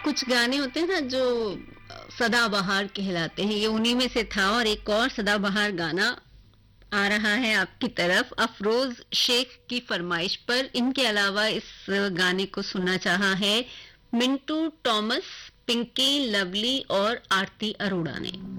कुछ गाने होते हैं ना जो सदाबहार कहलाते हैं, ये उन्हीं में से था। और एक और सदाबहार गाना आ रहा है आपकी तरफ, अफरोज शेख की फरमाइश पर। इनके अलावा इस गाने को सुनना चाहा है मिंटू, टॉमस, पिंकी, लवली और आरती अरोड़ा ने।